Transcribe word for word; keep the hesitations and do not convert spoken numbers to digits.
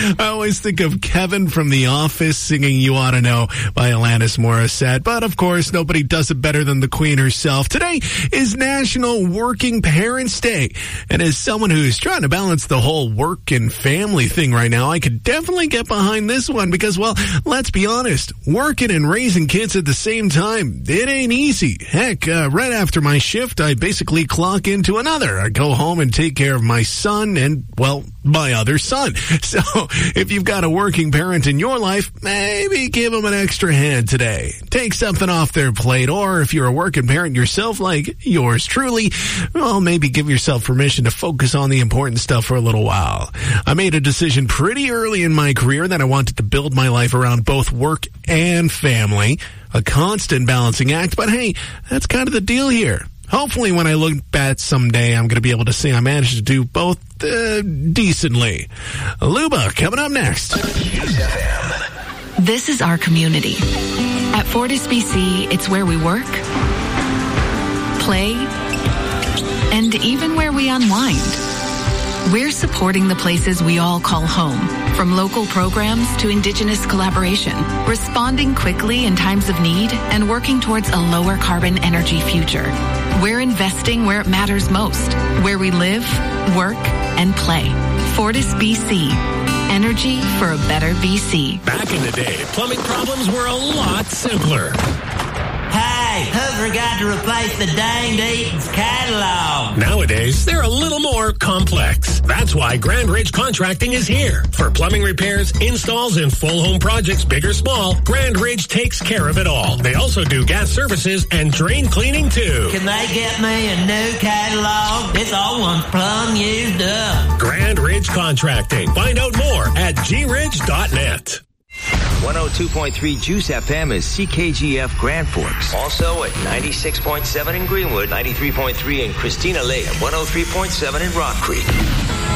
I always think of Kevin from The Office singing You Ought to Know by Alanis Morissette. But, of course, nobody does it better than the Queen herself. Today is National Working Parents Day. And as someone who's trying to balance the whole work and family thing right now, I could definitely get behind this one because, well, let's be honest, working and raising kids at the same time, it ain't easy. Heck, uh, right after my shift, I basically clock into another. I go home and take care of my son and, well, my other son. So if you've got a working parent in your life, maybe give them an extra hand today. Take something off their plate. Or if you're a working parent yourself like yours truly, well, maybe give yourself permission to focus on the important stuff for a little while. I made a decision pretty early in my career that I wanted to build my life around both work and family. A constant balancing act, but hey, that's kind of the deal here. Hopefully when I look back someday, I'm going to be able to say I managed to do both uh, decently. Luba, coming up next. This is our community. At Fortis B C, it's where we work, play, and even where we unwind. We're supporting the places we all call home, from local programs to Indigenous collaboration, responding quickly in times of need, and working towards a lower carbon energy future. We're investing where it matters most, where we live, work, and play. Fortis B C. Energy for a better B C. Back in the day, plumbing problems were a lot simpler. Hey, who forgot to replace the danged Eaton's catalog? Nowadays, they're a little more complex. That's why Grand Ridge Contracting is here. For plumbing repairs, installs, and full home projects, big or small, Grand Ridge takes care of it all. They also do gas services and drain cleaning, too. Can they get me a new catalog? This old one's plumb used up. Grand Ridge Contracting. Find out more at g ridge dot net. one oh two point three Juice F M is C K G F Grand Forks. Also at ninety-six point seven in Greenwood, ninety-three point three in Christina Lake, and one oh three point seven in Rock Creek.